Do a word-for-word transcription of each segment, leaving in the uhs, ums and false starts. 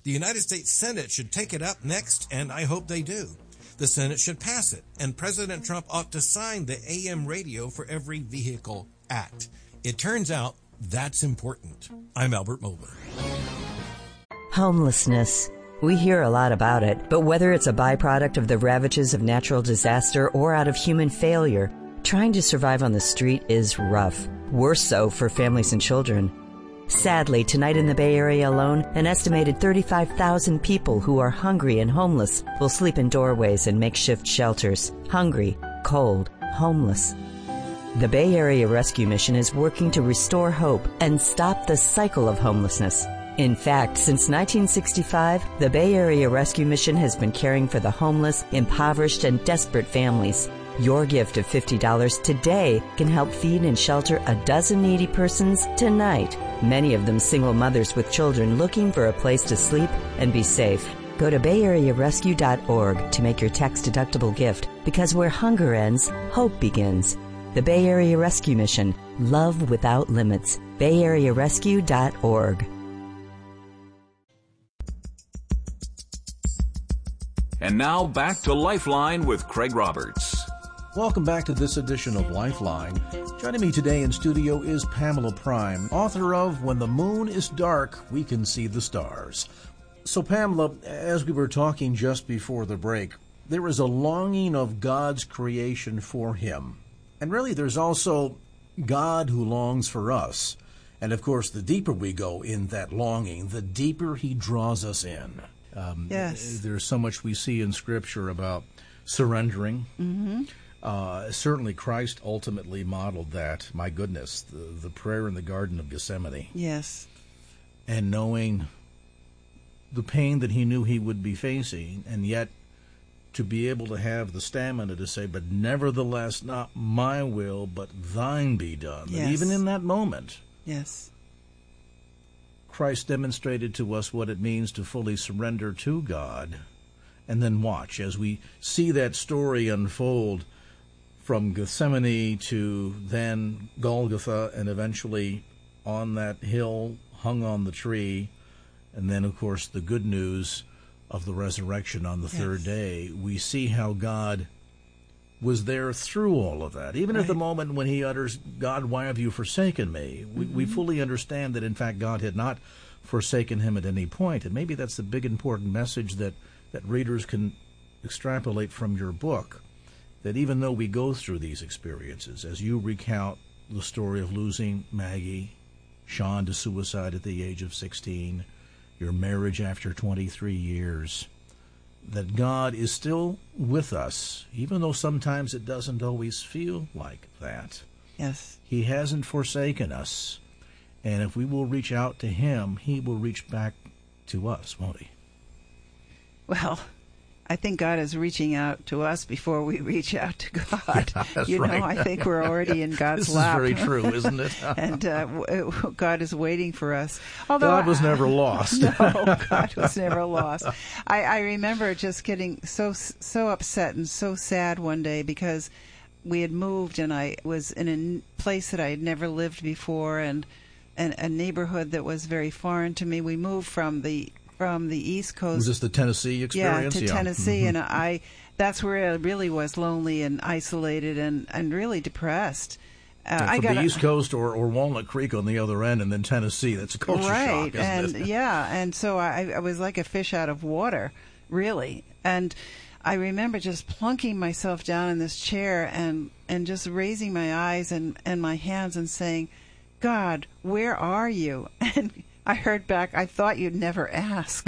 The United States Senate should take it up next, and I hope they do. The Senate should pass it, and President Trump ought to sign the A M Radio for Every Vehicle Act. It turns out that's important. I'm Albert Mohler. Homelessness. We hear a lot about it, but whether it's a byproduct of the ravages of natural disaster or out of human failure, trying to survive on the street is rough. Worse so for families and children. Sadly, tonight in the Bay Area alone, an estimated thirty-five thousand people who are hungry and homeless will sleep in doorways and makeshift shelters. Hungry, cold, homeless. The Bay Area Rescue Mission is working to restore hope and stop the cycle of homelessness. In fact, since nineteen sixty-five, the Bay Area Rescue Mission has been caring for the homeless, impoverished, and desperate families. Your gift of fifty dollars today can help feed and shelter a dozen needy persons tonight. Many of them single mothers with children looking for a place to sleep and be safe. Go to bay area rescue dot org to make your tax-deductible gift, because where hunger ends, hope begins. The Bay Area Rescue Mission. Love without limits. bay area rescue dot org. And now back to Lifeline with Craig Roberts. Welcome back to this edition of Lifeline. Joining me today in studio is Pamela Prime, author of When the Moon is Dark, We Can See the Stars. So Pamela, as we were talking just before the break, there is a longing of God's creation for him. And really there's also God who longs for us. And of course, the deeper we go in that longing, the deeper he draws us in. Um, yes. There's so much we see in Scripture about surrendering. Mm-hmm. Uh, certainly Christ ultimately modeled that. My goodness, the, the prayer in the Garden of Gethsemane. Yes. And knowing the pain that he knew he would be facing, and yet to be able to have the stamina to say, but nevertheless, not my will, but thine be done. Yes. And even in that moment, yes, Christ demonstrated to us what it means to fully surrender to God. And then watch as we see that story unfold from Gethsemane to then Golgotha, and eventually on that hill, hung on the tree, and then, of course, the good news of the resurrection on the yes. third day. We see how God was there through all of that. Even right. at the moment when he utters, God, why have you forsaken me? We, mm-hmm. we fully understand that, in fact, God had not forsaken him at any point. And maybe that's the big important message that, that readers can extrapolate from your book, that even though we go through these experiences, as you recount the story of losing Maggie, Sean to suicide at the age of sixteen, your marriage after twenty-three years, that God is still with us, even though sometimes it doesn't always feel like that. Yes. He hasn't forsaken us. And if we will reach out to him, he will reach back to us, won't he? Well, I think God is reaching out to us before we reach out to God. Yeah, that's you know, right. I think we're already in God's this lap. This is very true, isn't it? and uh, w- God is waiting for us. Although God was I, never lost. No, God was never lost. I, I remember just getting so so upset and so sad one day because we had moved and I was in a place that I had never lived before, and, and a neighborhood that was very foreign to me. We moved from the from the East Coast. Was this the Tennessee experience? Yeah, to yeah. Tennessee, Mm-hmm. and I that's where I really was lonely and isolated and, and really depressed. Uh, yeah, I from got the East Coast or, or Walnut Creek on the other end, and then Tennessee. That's a culture right, shock, isn't and it? yeah, and so I, I was like a fish out of water, really. And I remember just plunking myself down in this chair and, and just raising my eyes and, and my hands and saying, God, where are you? And I heard back, I thought you'd never ask.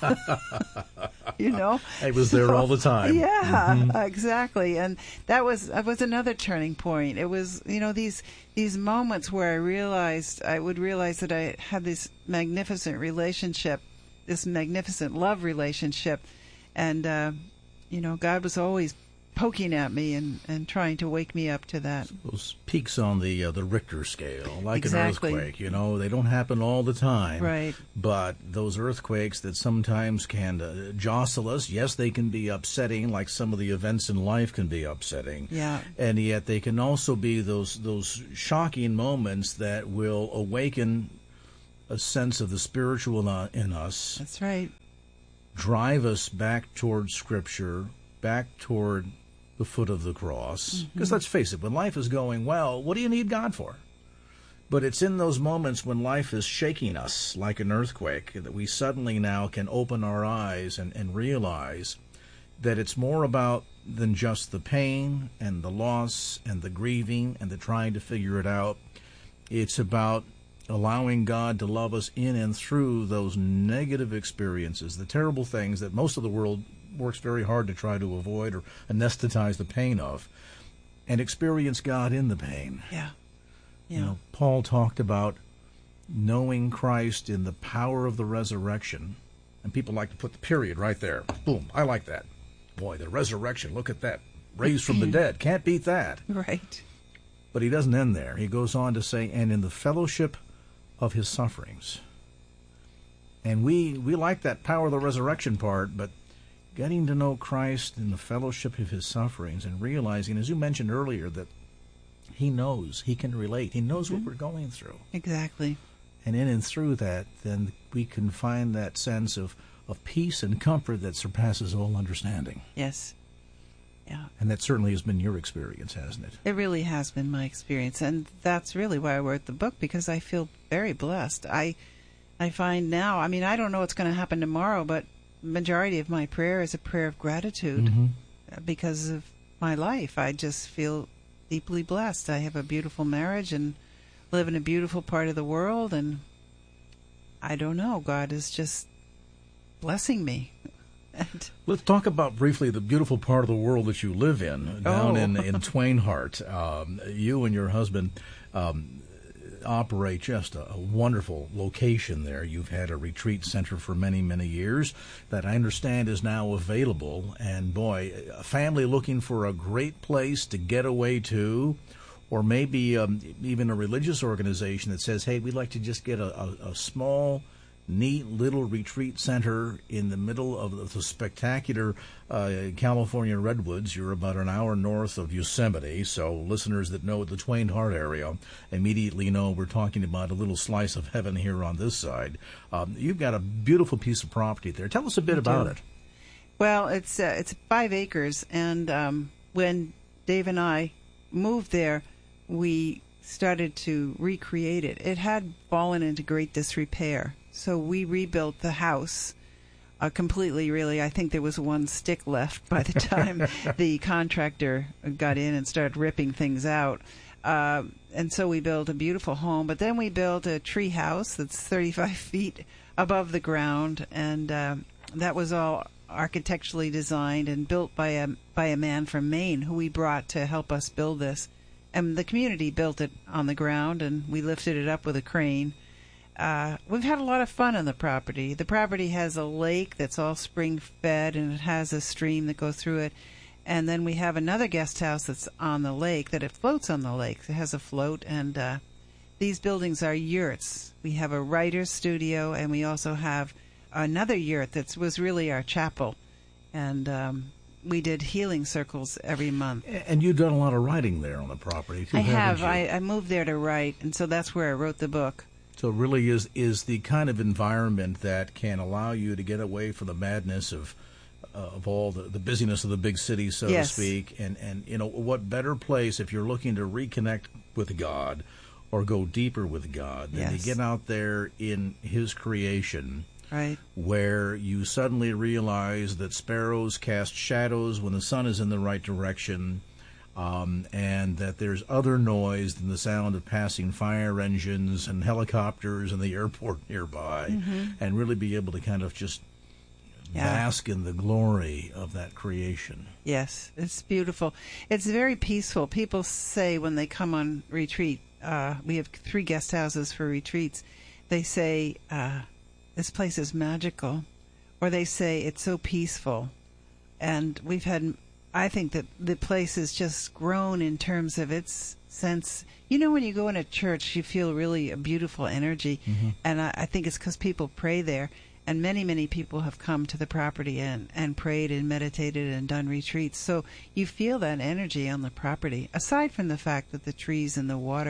You know? I was so, there all the time. Yeah, mm-hmm. exactly. And that was that was another turning point. It was, you know, these these moments where I realized, I would realize that I had this magnificent relationship, this magnificent love relationship. And, uh, you know, God was always poking at me and, and trying to wake me up to that. Those peaks on the uh, the Richter scale, like exactly. an earthquake, you know, they don't happen all the time. Right. But those earthquakes that sometimes can uh, jostle us, yes, they can be upsetting, like some of the events in life can be upsetting. Yeah. And yet they can also be those those shocking moments that will awaken a sense of the spiritual in us. That's right. drive us back toward Scripture, back toward the foot of the cross. Because mm-hmm. let's face it, when life is going well, what do you need God for? But it's in those moments when life is shaking us like an earthquake that we suddenly now can open our eyes and, and realize that it's more about than just the pain and the loss and the grieving and the trying to figure it out. It's about allowing God to love us in and through those negative experiences, the terrible things that most of the world works very hard to try to avoid or anesthetize the pain of, and experience God in the pain. Yeah. Yeah. You know, Paul talked about knowing Christ in the power of the resurrection, and people like to put the period right there. Boom, I like that. Boy, the resurrection, look at that. Raised from the dead. Can't beat that. Right. But he doesn't end there. He goes on to say, and in the fellowship of his sufferings. And we, we like that power of the resurrection part, but getting to know Christ in the fellowship of his sufferings and realizing, as you mentioned earlier, that he knows, he can relate, he knows mm-hmm. what we're going through. Exactly. And in and through that, then we can find that sense of, of peace and comfort that surpasses all understanding. Yes. Yeah. And that certainly has been your experience, hasn't it? It really has been my experience, and that's really why I wrote the book, because I feel very blessed. I I find now, I mean, I don't know what's going to happen tomorrow, but majority of my prayer is a prayer of gratitude mm-hmm. because of my life. I just feel deeply blessed. I have a beautiful marriage and live in a beautiful part of the world, and I don't know, God is just blessing me. And let's talk about briefly the beautiful part of the world that you live in, down oh. in, in Twainhart. Um, you and your husband um, operate just a, a wonderful location there. You've had a retreat center for many, many years that I understand is now available. And boy, a family looking for a great place to get away to, or maybe um, even a religious organization that says, hey, we'd like to just get a, a, a small, neat little retreat center in the middle of the spectacular uh, California redwoods. You're about an hour north of Yosemite, so listeners that know the Twainhart area immediately know we're talking about a little slice of heaven here on this side. Um, you've got a beautiful piece of property there. Tell us a bit I about do. it. Well, it's uh, it's five acres, and um, when Dave and I moved there, we started to recreate it. It had fallen into great disrepair. So we rebuilt the house uh, completely, really. I think there was one stick left by the time the contractor got in and started ripping things out. Uh, and so we built a beautiful home. But then we built a tree house that's thirty-five feet above the ground. And uh, that was all architecturally designed and built by a, by a man from Maine who we brought to help us build this. And the community built it on the ground, and we lifted it up with a crane. Uh, we've had a lot of fun on the property. The property has a lake that's all spring-fed, and it has a stream that goes through it. And then we have another guest house that's on the lake, that it floats on the lake. It has a float, and uh, these buildings are yurts. We have a writer's studio, and we also have another yurt that was really our chapel. And um, we did healing circles every month. And you've done a lot of writing there on the property, too, I have. you? I, I moved there to write, and so that's where I wrote the book. So it really is is the kind of environment that can allow you to get away from the madness of uh, of all the, the busyness of the big city, so yes. to speak. And, and, you know, what better place if you're looking to reconnect with God or go deeper with God than yes. to get out there in His creation, right, where you suddenly realize that sparrows cast shadows when the sun is in the right direction, Um, and that there's other noise than the sound of passing fire engines and helicopters and the airport nearby, mm-hmm. and really be able to kind of just yeah. bask in the glory of that creation. Yes, it's beautiful. It's very peaceful. People say when they come on retreat, uh, we have three guest houses for retreats, they say, uh, this place is magical, or they say it's so peaceful. And we've had... I think that the place has just grown in terms of its sense. You know, when you go in a church, you feel really a beautiful energy. Mm-hmm. And I, I think it's because people pray there. And many, many people have come to the property and, and prayed and meditated and done retreats. So you feel that energy on the property, aside from the fact that the trees and the water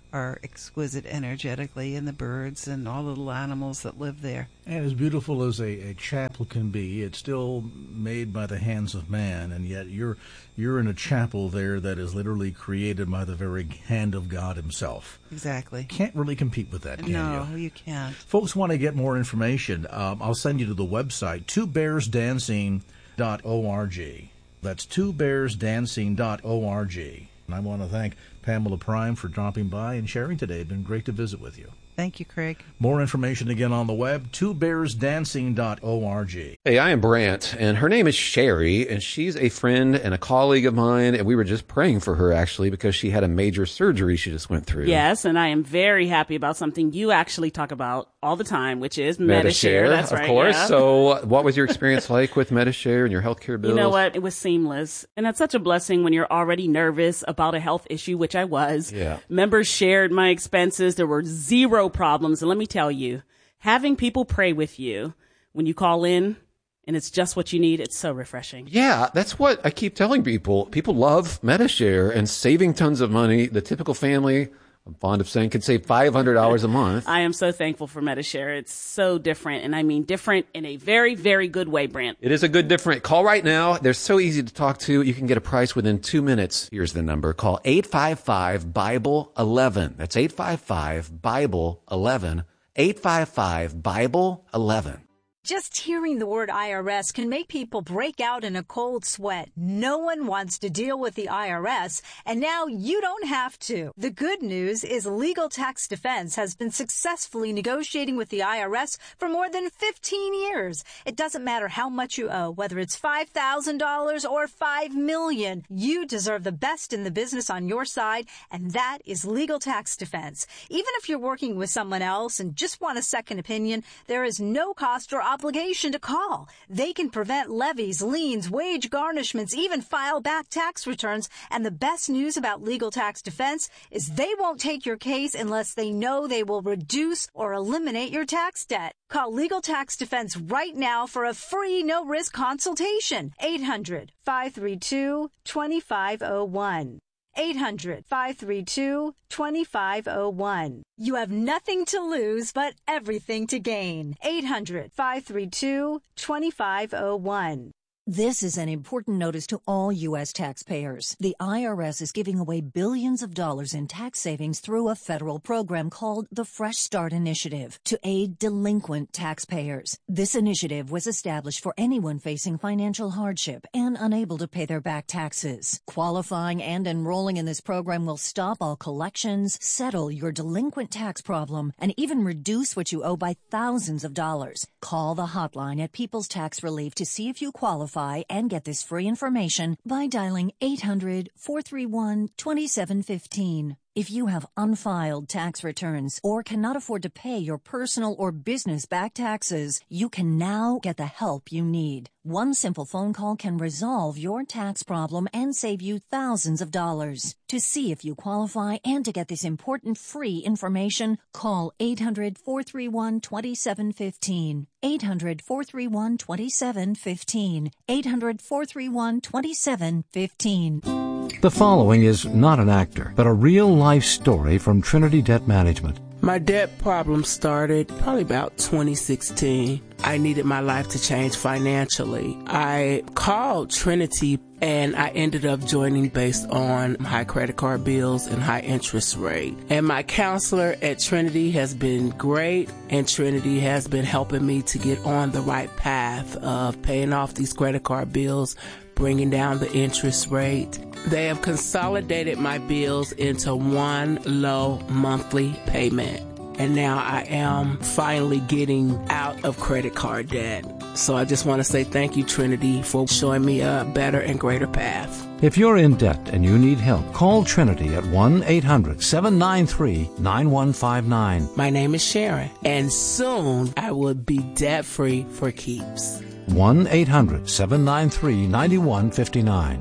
are exquisite energetically, and the birds and all the little animals that live there. And as beautiful as a, a chapel can be, it's still made by the hands of man, and yet you're you're in a chapel there that is literally created by the very hand of God himself. Exactly. Can't really compete with that, can no, you? No, you can't. Folks want to get more information. Um, I'll send you to the website, two bears dancing dot org. That's two bears dancing dot org. And I want to thank Pamela Prime for dropping by and sharing today. It's been great to visit with you. Thank you, Craig. More information again on the web, two bears dancing dot org. Hey, I am Brant, and her name is Sherry, and she's a friend and a colleague of mine, and we were just praying for her, actually, because she had a major surgery she just went through. Yes, and I am very happy about something you actually talk about all the time, which is Medishare. Medishare. That's of right. Of course. Yeah. So what was your experience like with Medishare and your healthcare bills? You know what? It was seamless. And that's such a blessing when you're already nervous about a health issue, which I was. Yeah. Members shared my expenses. There were zero problems. And let me tell you, having people pray with you when you call in and it's just what you need, it's so refreshing. Yeah, that's what I keep telling people. People love Medishare and saving tons of money. The typical family, I'm fond of saying, can save five hundred dollars a month. I am so thankful for Medishare. It's so different, and I mean different in a very, very good way, Brant. It is a good different. Call right now. They're so easy to talk to. You can get a price within two minutes. Here's the number. Call eight five five Bible eleven. That's eight five five Bible eleven. eight five five Bible eleven. Just hearing the word I R S can make people break out in a cold sweat. No one wants to deal with the I R S, and now you don't have to. The good news is Legal Tax Defense has been successfully negotiating with the I R S for more than fifteen years. It doesn't matter how much you owe, whether it's five thousand dollars or five million dollars. You deserve the best in the business on your side, and that is Legal Tax Defense. Even if you're working with someone else and just want a second opinion, there is no cost or obligation to call. They can prevent levies, liens, wage garnishments, even file back tax returns. And the best news about Legal Tax Defense is they won't take your case unless they know they will reduce or eliminate your tax debt. Call Legal Tax Defense right now for a free no-risk consultation. eight hundred, five three two, two five zero one. eight hundred, five three two, two five zero one. You have nothing to lose but everything to gain. eight hundred, five three two, two five zero one. This is an important notice to all U S taxpayers. The I R S is giving away billions of dollars in tax savings through a federal program called the Fresh Start Initiative to aid delinquent taxpayers. This initiative was established for anyone facing financial hardship and unable to pay their back taxes. Qualifying and enrolling in this program will stop all collections, settle your delinquent tax problem, and even reduce what you owe by thousands of dollars. Call the hotline at People's Tax Relief to see if you qualify and get this free information by dialing eight hundred, four three one, two seven one five. If you have unfiled tax returns or cannot afford to pay your personal or business back taxes, you can now get the help you need. One simple phone call can resolve your tax problem and save you thousands of dollars. To see if you qualify and to get this important free information, call eight hundred, four three one, two seven one five. eight hundred, four three one, two seven one five. eight hundred, four three one, two seven one five. The following is not an actor, but a real-life story from Trinity Debt Management. My debt problem started probably about twenty sixteen. I needed my life to change financially. I called Trinity and I ended up joining based on high credit card bills and high interest rate. And my counselor at Trinity has been great, and Trinity has been helping me to get on the right path of paying off these credit card bills, bringing down the interest rate. They have consolidated my bills into one low monthly payment. And now I am finally getting out of credit card debt. So I just want to say thank you, Trinity, for showing me a better and greater path. If you're in debt and you need help, call Trinity at one eight hundred, seven nine three, nine one five nine. My name is Sharon, and soon I will be debt-free for keeps. one eight hundred, seven nine three, nine one five nine.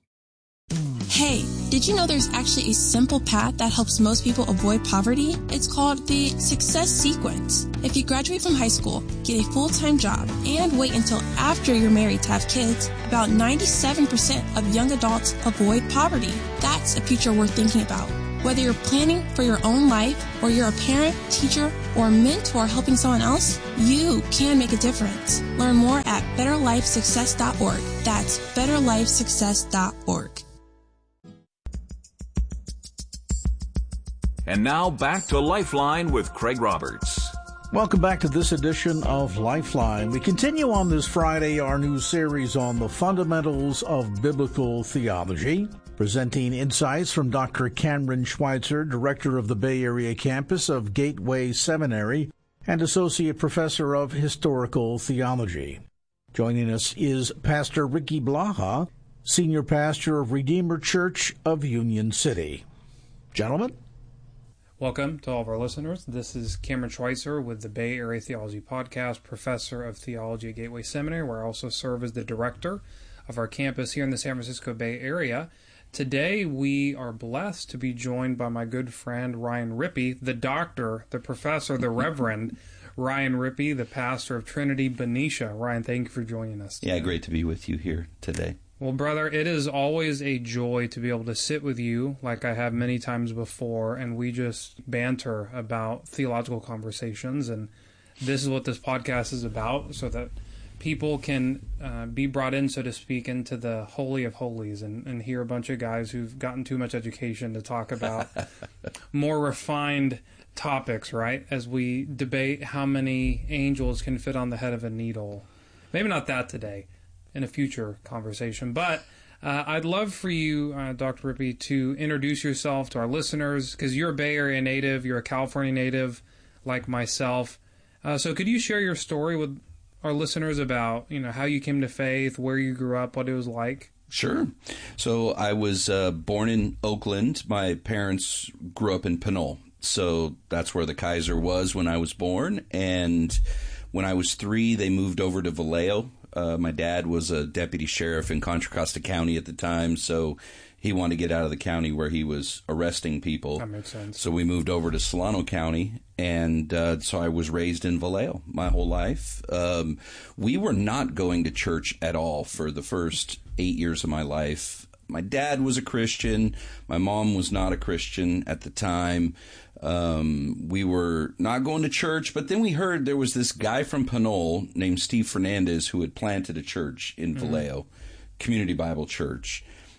Hey, did you know there's actually a simple path that helps most people avoid poverty? It's called the Success Sequence. If you graduate from high school, get a full-time job, and wait until after you're married to have kids, about ninety-seven percent of young adults avoid poverty. That's a future worth thinking about. Whether you're planning for your own life or you're a parent, teacher, or mentor helping someone else, you can make a difference. Learn more at better life success dot org. That's better life success dot org. And now back to Lifeline with Craig Roberts. Welcome back to this edition of Lifeline. We continue on this Friday our new series on the fundamentals of biblical theology, presenting insights from Doctor Cameron Schweitzer, director of the Bay Area campus of Gateway Seminary and associate professor of historical theology. Joining us is Pastor Ricky Blaha, senior pastor of Redeemer Church of Union City. Gentlemen? Welcome to all of our listeners. This is Cameron Schweitzer with the Bay Area Theology Podcast, professor of theology at Gateway Seminary, where I also serve as the director of our campus here in the San Francisco Bay Area. Today, we are blessed to be joined by my good friend Ryan Rippey, the doctor, the professor, the reverend Ryan Rippey, the pastor of Trinity Benicia. Ryan, thank you for joining us today. Yeah, great to be with you here today. Well, brother, it is always a joy to be able to sit with you, like I have many times before, and we just banter about theological conversations. And this is what this podcast is about, so that people can uh, be brought in, so to speak, into the Holy of Holies and, and hear a bunch of guys who've gotten too much education to talk about more refined topics, right? As we debate how many angels can fit on the head of a needle. Maybe not that today, in a future conversation. But uh, I'd love for you, uh, Doctor Rippey, to introduce yourself to our listeners, because you're a Bay Area native, you're a California native like myself. Uh, so could you share your story with our listeners about, you know, how you came to faith, where you grew up, what it was like? Sure. So I was uh, born in Oakland. My parents grew up in Pinole. So that's where the Kaiser was when I was born. And when I was three, they moved over to Vallejo. Uh, my dad was a deputy sheriff in Contra Costa County at the time, so he wanted to get out of the county where he was arresting people. That makes sense. So we moved over to Solano County, and uh, so I was raised in Vallejo my whole life. Um, we were not going to church at all for the first eight years of my life. My dad was a Christian. My mom was not a Christian at the time. Um, we were not going to church, but then we heard there was this guy from Pinole named Steve Fernandez who had planted a church in mm-hmm. Vallejo, Community Bible Church.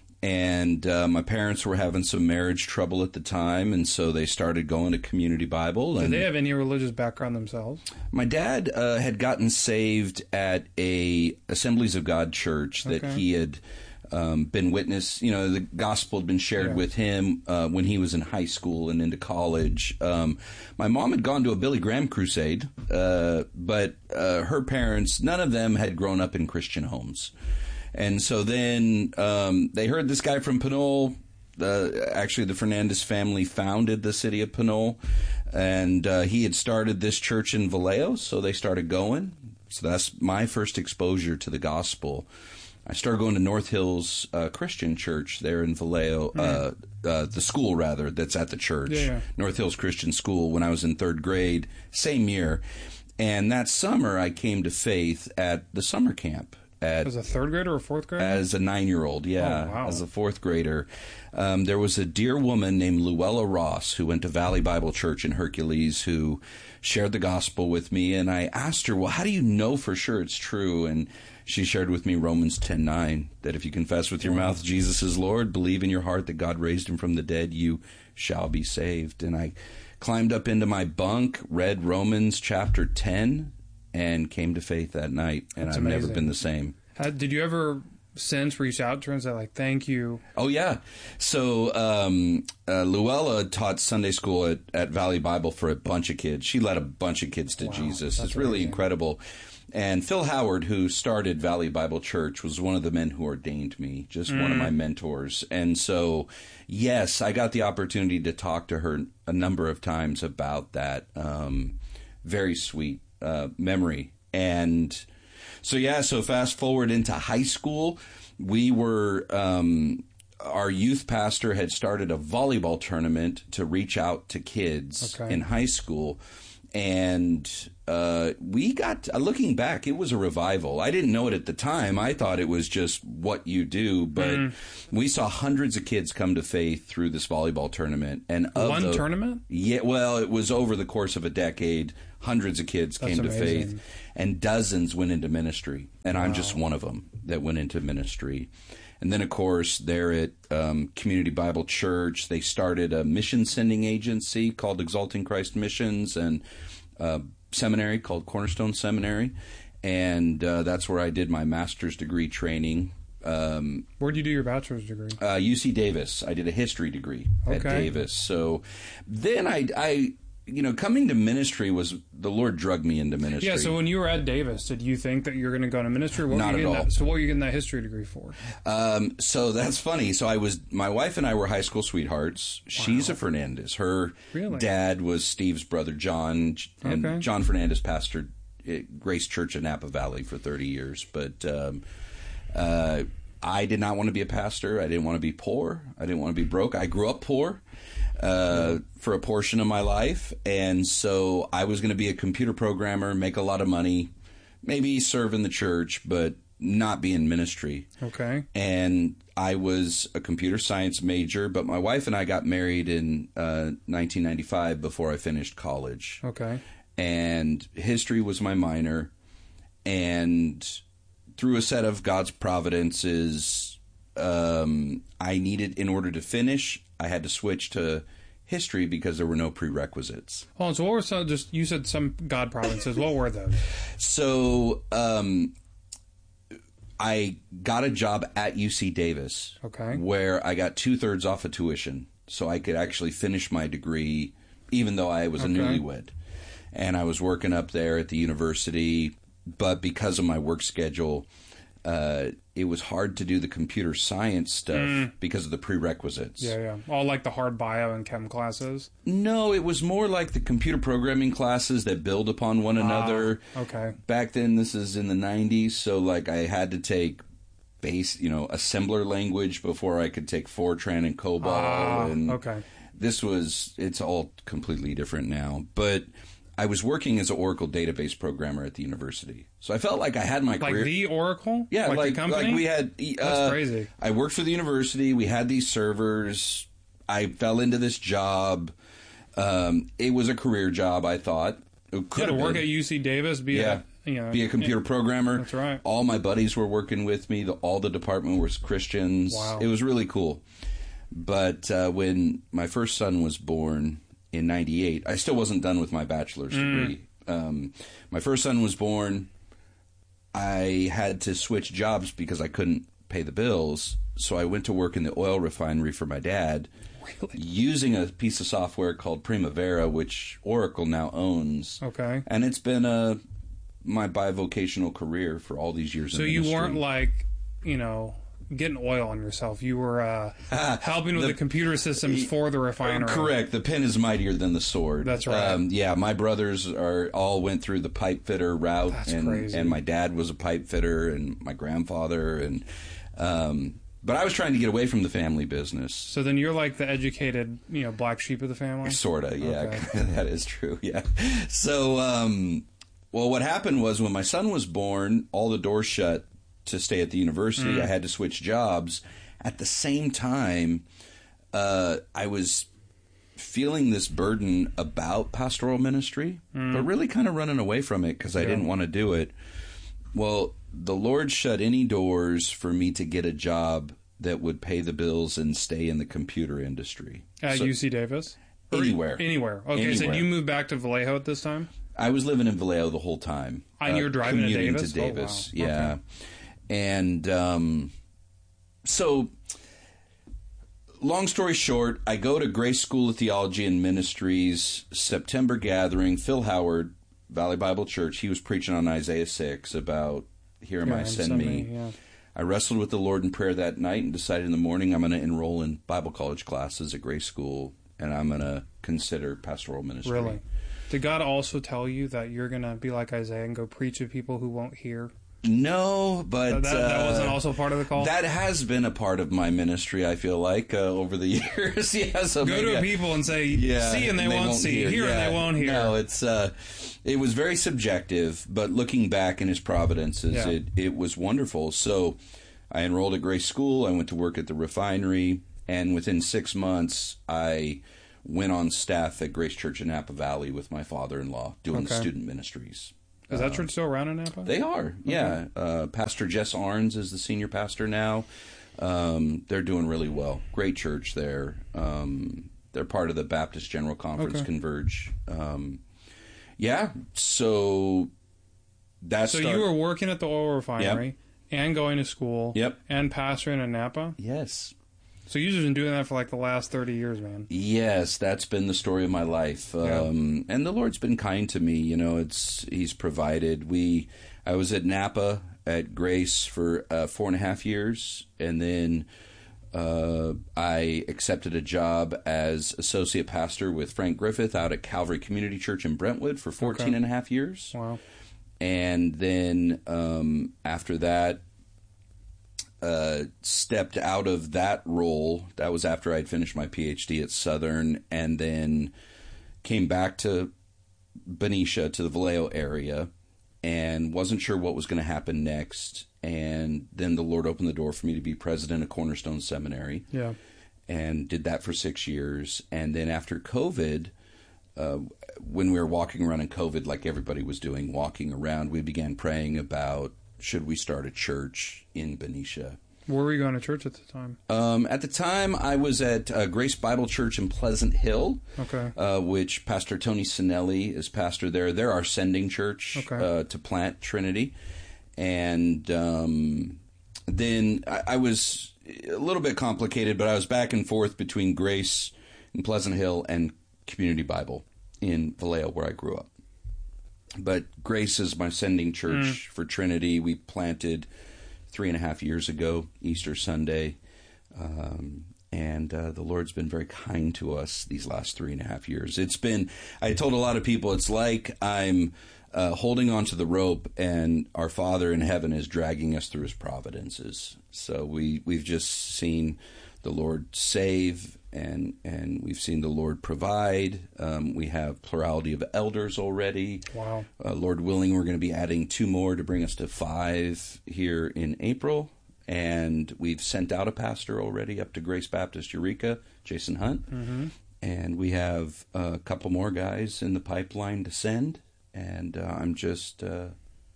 And uh, my parents were having some marriage trouble at the time, and so they started going to Community Bible. Did and they have any religious background themselves? My dad uh, had gotten saved at a Assemblies of God church that Okay. he had Um, been witness, you know, the gospel had been shared Yeah. with him uh, when he was in high school and into college. Um, my mom had gone to a Billy Graham crusade, uh, but uh, her parents, none of them had grown up in Christian homes. And so then um, they heard this guy from Pinole. Uh, actually, the Fernandez family founded the city of Pinole, and uh, he had started this church in Vallejo, so they started going. So that's my first exposure to the gospel. I started going to North Hills uh, Christian Church there in Vallejo, uh, uh, the school, rather, that's at the church. Yeah, yeah. North Hills Christian School when I was in third grade, same year. And that summer, I came to faith at the summer camp. At, As a third grader or fourth grader? As a nine-year-old, yeah, Oh, wow. as a fourth grader. Um, there was a dear woman named Luella Ross who went to Valley Bible Church in Hercules who shared the gospel with me. And I asked her, well, how do you know for sure it's true? And she shared with me Romans ten nine, that if you confess with your mouth Jesus is Lord, believe in your heart that God raised him from the dead, you shall be saved. And I climbed up into my bunk, read Romans chapter ten, and came to faith that night. And That's I've amazing. never been the same. Uh, did you ever sense, reach out to her and say, like, thank you? Oh, yeah. So um, uh, Luella taught Sunday school at, at Valley Bible for a bunch of kids. She led a bunch of kids to Wow, Jesus. that's It's really amazing. incredible. And Phil Howard, who started Valley Bible Church, was one of the men who ordained me, just one of Mm. my mentors. And so, yes, I got the opportunity to talk to her a number of times about that um, very sweet uh, memory. And so, yeah, so fast forward into high school, we were, um, our youth pastor had started a volleyball tournament to reach out to kids Okay. in high school. and uh, we got, uh, looking back, it was a revival. I didn't know it at the time. I thought it was just what you do, but mm. we saw hundreds of kids come to faith through this volleyball tournament. And of One the, tournament? Yeah, well, it was over the course of a decade. Hundreds of kids That's came to amazing. faith, and dozens went into ministry. And Wow. I'm just one of them that went into ministry. And then, of course, there at um, Community Bible Church, they started a mission sending agency called Exalting Christ Missions, and a seminary called Cornerstone Seminary. And uh, that's where I did my master's degree training. Um, Where did you do your bachelor's degree? Uh, U C Davis. I did a history degree at Okay. Davis. So then I, I, you know, coming to ministry was, the Lord drugged me into ministry. Yeah, so when you were at Davis, did you think that you were going to go into ministry? What Not were you at getting all. That, so what were you getting that history degree for? Um, so that's funny. So I was, my wife and I were high school sweethearts. She's a Fernandez. Her Really? dad was Steve's brother, John, and Okay. John Fernandez pastored at Grace Church in Napa Valley for thirty years. But um, uh, I did not want to be a pastor. I didn't want to be poor. I didn't want to be broke. I grew up poor uh, for a portion of my life. And so I was going to be a computer programmer, make a lot of money, maybe serve in the church, but not be in ministry. Okay. And I was a computer science major, but my wife and I got married in uh, nineteen ninety-five before I finished college. Okay. And history was my minor. And through a set of God's providences, um, I needed, in order to finish, I had to switch to history because there were no prerequisites. Hold on, so what were some, just, you said some God provinces. What were those? So um, I got a job at U C Davis. Okay. Where I got two-thirds off of tuition. So I could actually finish my degree even though I was a Okay. newlywed. And I was working up there at the university, but because of my work schedule, uh, it was hard to do the computer science stuff Mm. because of the prerequisites. Yeah, yeah. All like the hard bio and chem classes? No, it was more like the computer programming classes that build upon one another. Ah, okay. Back then, this is in the nineties, so like I had to take base, you know, assembler language before I could take Fortran and COBOL. Ah, and okay. This was, it's all completely different now. But I was working as an Oracle database programmer at the university. So I felt like I had my Like career. the Oracle? Yeah, like, like, the company? like we had. Uh, That's crazy. I worked for the university. We had these servers. I fell into this job. Um, it was a career job, I thought. It could Yeah, to have work been. at U C Davis, be yeah. a, you know, be a computer yeah. programmer. That's right. All my buddies were working with me. The, all the department was Christians. Wow. It was really cool. But uh, when my first son was born in ninety-eight, I still wasn't done with my bachelor's Mm. degree. Um, my first son was born. I had to switch jobs because I couldn't pay the bills. So I went to work in the oil refinery for my dad, really? using a piece of software called Primavera, which Oracle now owns. Okay. And it's been a my bivocational career for all these years. So in you ministry. weren't like, you know, getting oil on yourself. You were uh, helping with the, The- computer systems for the refinery. Correct. The pen is mightier than the sword. That's right. Um, yeah, my brothers are all went through the pipe fitter route, That's and crazy. and my dad was a pipe fitter, and my grandfather, and um, but I was trying to get away from the family business. So then you're like the educated, you know, black sheep of the family? Sorta, yeah, Okay. that is true. Yeah. So, um, well, what happened was when my son was born, all the doors shut to stay at the university. Mm. I had to switch jobs. At the same time, uh, I was feeling this burden about pastoral ministry, Mm. but really kind of running away from it because I Yeah. didn't want to do it. Well, the Lord shut any doors for me to get a job that would pay the bills and stay in the computer industry. At So- U C Davis? Or Anywhere. Anywhere. Okay, so Anywhere. you moved back to Vallejo at this time? I was living in Vallejo the whole time. And you were driving to commuting Davis? to Oh, Davis, wow. yeah. Okay. And um, so, long story short, I go to Grace School of Theology and Ministries September gathering. Phil Howard, Valley Bible Church, he was preaching on Isaiah six about, "Here am Here I, am, send send me." me, yeah. I wrestled with the Lord in prayer that night and decided in the morning I'm going to enroll in Bible college classes at Grace School, and I'm going to consider pastoral ministry. Really? Did God also tell you that you're going to be like Isaiah and go preach to people who won't hear? No, but that, that uh, wasn't also part of the call. That has been a part of my ministry. I feel like uh, over the years. yeah, so go to I, people and say, yeah, "See and they, and they won't, won't see, hear, hear yeah. and they won't hear." No, it's uh, it was very subjective, but looking back in His providences, Yeah. it it was wonderful. So I enrolled at Grace School. I went to work at the refinery, and within six months, I went on staff at Grace Church in Napa Valley with my father-in-law doing Okay. student ministries. Is that Uh, church still around in Napa? They are, yeah. Uh, Pastor Jess Arns is the senior pastor now. Um, they're doing really well. Great church there. Um, they're part of the Baptist General Conference, Okay. Converge. Um, yeah, so that's So you were working at the oil refinery and going to school Yep. and pastoring in Napa? Yes. So you've just been doing that for like the last thirty years, man. Yes, that's been the story of my life. Um, and the Lord's been kind to me. You know, it's He's provided. We, I was at Napa at Grace for uh, four and a half years, and then uh, I accepted a job as associate pastor with Frank Griffith out at Calvary Community Church in Brentwood for fourteen Okay. and a half years. Wow. And then um, after that, Uh, stepped out of that role. That was after I'd finished my P H D at Southern, and then came back to Benicia, to the Vallejo area, and wasn't sure what was going to happen next. And then the Lord opened the door for me to be president of Cornerstone Seminary. Yeah. And did that for six years. And then after COVID, uh, when we were walking around in COVID, like everybody was doing, walking around, we began praying about, should we start a church in Benicia? Where were you going to church at the time? Um, at the time, I was at uh, Grace Bible Church in Pleasant Hill, Okay. uh, which Pastor Tony Sinelli is pastor there. They're our sending church Okay. uh, to plant Trinity. And um, then I, I was a little bit complicated, but I was back and forth between Grace in Pleasant Hill and Community Bible in Vallejo, where I grew up. But Grace is my sending church Mm. for Trinity. We planted three and a half years ago, Easter Sunday. Um, and uh, the Lord's been very kind to us these last three and a half years. It's been, I told a lot of people, it's like I'm uh, holding onto the rope and our Father in heaven is dragging us through His providences. So we, we've just seen the Lord save, and and we've seen the Lord provide. Um, we have plurality of elders already. Wow. Uh, Lord willing, we're going to be adding two more to bring us to five here in April. And we've sent out a pastor already up to Grace Baptist Eureka, Jason Hunt. Mm-hmm. And we have a couple more guys in the pipeline to send. And uh, I'm just uh,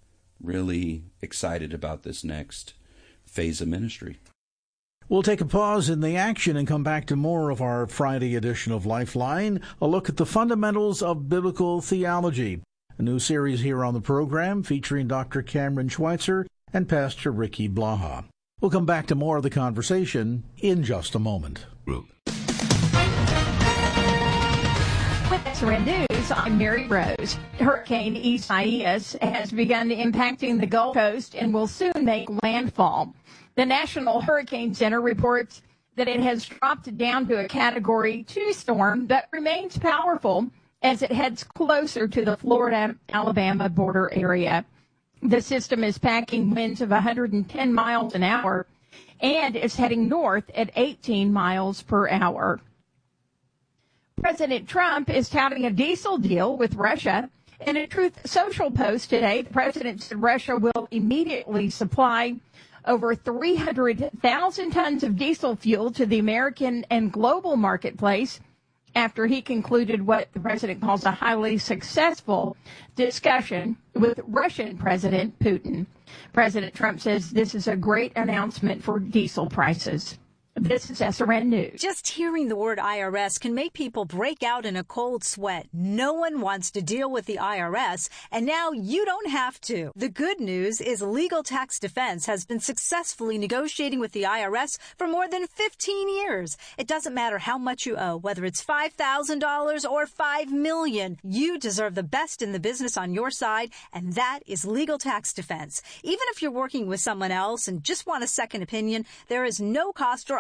really excited about this next phase of ministry. We'll take a pause in the action and come back to more of our Friday edition of Lifeline, a look at the fundamentals of biblical theology, a new series here on the program featuring Doctor Cameron Schweitzer and Pastor Ricky Blaha. We'll come back to more of the conversation in just a moment. With S R N News, I'm Mary Rose. Hurricane Isaias has begun impacting the Gulf Coast and will soon make landfall. The National Hurricane Center reports that it has dropped down to a Category two storm but remains powerful as it heads closer to the Florida-Alabama border area. The system is packing winds of one hundred ten miles an hour and is heading north at eighteen miles per hour. President Trump is touting a diesel deal with Russia. In a Truth Social post today, the president said Russia will immediately supply over three hundred thousand tons of diesel fuel to the American and global marketplace after he concluded what the president calls a highly successful discussion with Russian President Putin. President Trump says this is a great announcement for diesel prices. This is S R N News. Just hearing the word I R S can make people break out in a cold sweat. No one wants to deal with the I R S, and now you don't have to. The good news is Legal Tax Defense has been successfully negotiating with the I R S for more than fifteen years. It doesn't matter how much you owe, whether it's five thousand dollars or five million dollars. You deserve the best in the business on your side, and that is Legal Tax Defense. Even if you're working with someone else and just want a second opinion, there is no cost or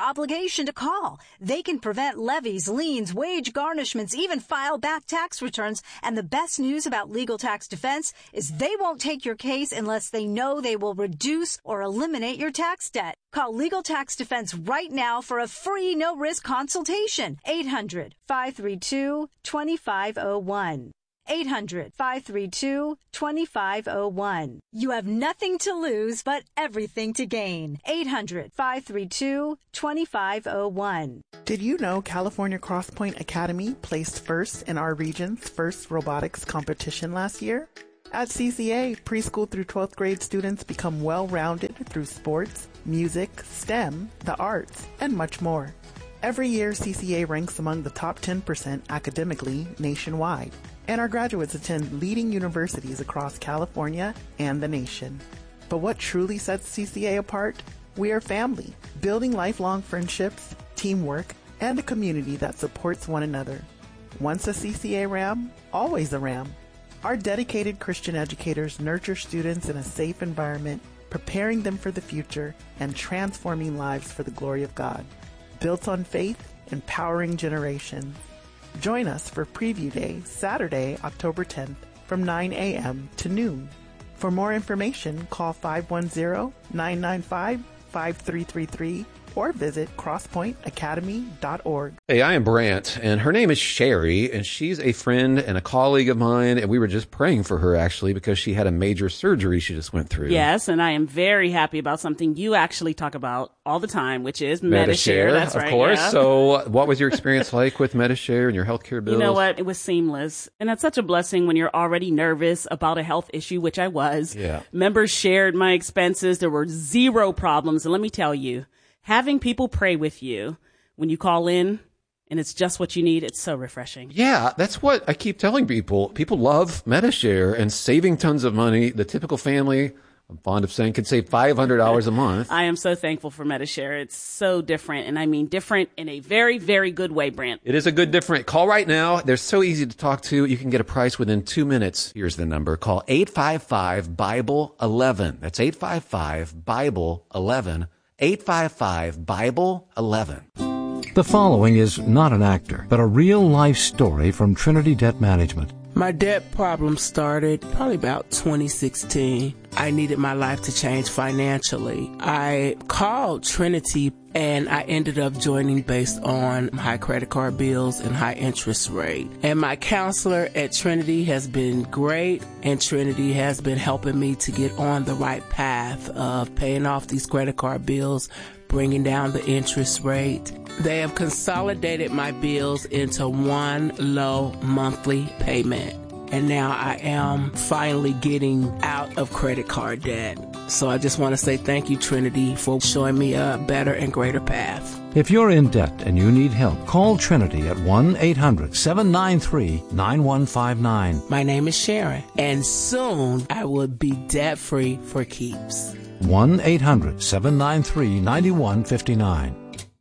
obligation to call. They can prevent levies, liens, wage garnishments, even file back tax returns. And the best news about Legal Tax Defense is they won't take your case unless they know they will reduce or eliminate your tax debt. Call Legal Tax Defense right now for a free no-risk consultation. eight hundred, five three two, two five zero one. eight hundred, five three two, two five zero one. You have nothing to lose but everything to gain. eight hundred, five three two, two five zero one. Did you know California Crosspoint Academy placed first in our region's first robotics competition last year? At C C A, preschool through twelfth grade students become well-rounded through sports, music, STEM, the arts, and much more. Every year, C C A ranks among the top ten percent academically nationwide, and our graduates attend leading universities across California and the nation. But what truly sets C C A apart? We are family, building lifelong friendships, teamwork, and a community that supports one another. Once a C C A Ram, always a Ram. Our dedicated Christian educators nurture students in a safe environment, preparing them for the future and transforming lives for the glory of God. Built on faith, empowering generations. Join us for Preview Day, Saturday, October tenth, from nine a.m. to noon. For more information, call five one zero, nine nine five, five three three three or visit crosspoint academy dot org. Hey, I am Brant, and her name is Sherry, and she's a friend and a colleague of mine, and we were just praying for her, actually, because she had a major surgery she just went through. Yes, and I am very happy about something you actually talk about all the time, which is Medi-Share. Medi-Share, That's of right, course. yeah. So what was your experience like with Medi-Share and your healthcare bills? You know what? It was seamless. And it's such a blessing when you're already nervous about a health issue, which I was. Yeah. Members shared my expenses. There were zero problems. And let me tell you, having people pray with you when you call in and it's just what you need, it's so refreshing. Yeah, that's what I keep telling people. People love Medi-Share and saving tons of money. The typical family, I'm fond of saying, could save five hundred dollars a month. I am so thankful for Medi-Share. It's so different, and I mean different in a very, very good way, Brant. It is a good different. Call right now. They're so easy to talk to. You can get a price within two minutes. Here's the number. Call eight five five, Bible eleven. That's eight five five, Bible eleven. eight five five, Bible eleven. The following is not an actor, but a real-life story from Trinity Debt Management. My debt problem started probably about twenty sixteen. I needed my life to change financially. I called Trinity and I ended up joining based on high credit card bills and high interest rate. And my counselor at Trinity has been great, and Trinity has been helping me to get on the right path of paying off these credit card bills, bringing down the interest rate. They have consolidated my bills into one low monthly payment. And now I am finally getting out of credit card debt. So I just want to say thank you, Trinity, for showing me a better and greater path. If you're in debt and you need help, call Trinity at one eight hundred, seven nine three, nine one five nine. My name is Sharon, and soon I will be debt-free for keeps. one eight hundred, seven nine three, nine one five nine.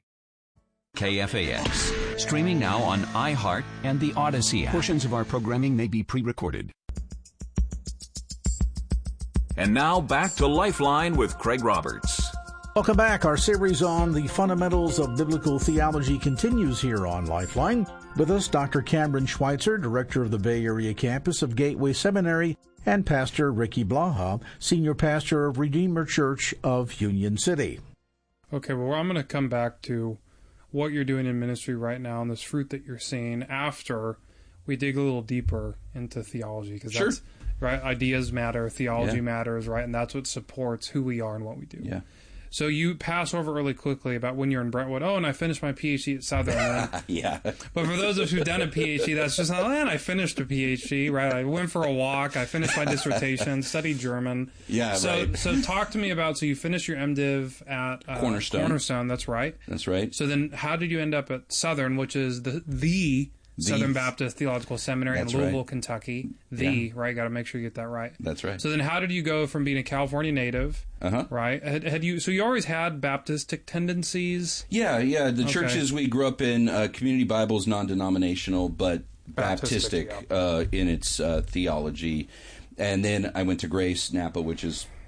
K F A X. Streaming now on iHeart and the Odyssey app. Portions of our programming may be pre-recorded. And now back to Lifeline with Craig Roberts. Welcome back. Our series on the fundamentals of biblical theology continues here on Lifeline. With us, Doctor Cameron Schweitzer, director of the Bay Area campus of Gateway Seminary, and Pastor Ricky Blaha, senior pastor of Redeemer Church of Union City. Okay, well, I'm going to come back to what you're doing in ministry right now and this fruit that you're seeing after we dig a little deeper into theology. Because sure. that's, right, ideas matter, theology yeah. matters, right? And that's what supports who we are and what we do. Yeah. So you pass over really quickly about when you're in Brentwood. Oh, and I finished my P H D at Southern. yeah. But for those of us who've done a P H D, that's just not, man, I finished a P H D, right? I went for a walk. I finished my dissertation, studied German. Yeah, so, right. So talk to me about, so you finished your MDiv at uh, Cornerstone. Cornerstone, that's right. That's right. So then how did you end up at Southern, which is the the... The, Southern Baptist Theological Seminary in Louisville, right. Kentucky. The, yeah. right? Got to make sure you get that right. That's right. So then how did you go from being a California native, uh-huh. right? Had, had you? So you always had Baptistic tendencies? Yeah, yeah. The okay. churches we grew up in, uh, Community Bible is non-denominational, but Baptistic, Baptistic yeah. uh, in its uh, theology. And then I went to Grace Napa, which is uh,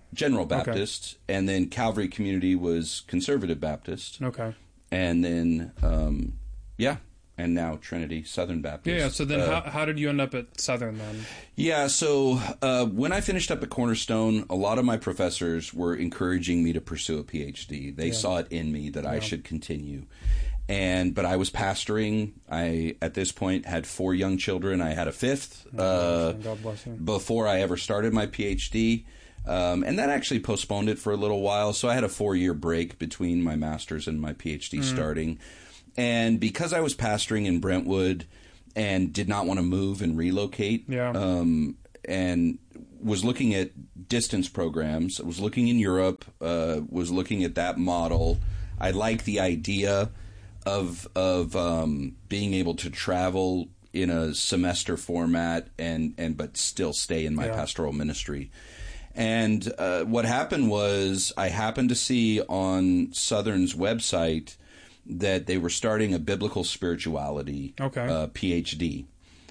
General Baptist, okay. And then Calvary Community was Conservative Baptist. Okay. And then, um, yeah, and now Trinity Southern Baptist. Yeah, so then uh, how, how did you end up at Southern then? Yeah, so uh, when I finished up at Cornerstone, a lot of my professors were encouraging me to pursue a P H D. They yeah. saw it in me that yeah. I should continue. And but I was pastoring. I at this point had four young children. I had a fifth uh, God bless you. Before I ever started my P H D. Um, and that actually postponed it for a little while. So I had a four-year break between my master's and my P H D mm. starting. And because I was pastoring in Brentwood and did not want to move and relocate, yeah. um, and was looking at distance programs, I was looking in Europe, uh, was looking at that model. I like the idea of of um, being able to travel in a semester format and, and but still stay in my yeah. pastoral ministry. And uh, what happened was I happened to see on Southern's website that they were starting a biblical spirituality okay. uh, P H D.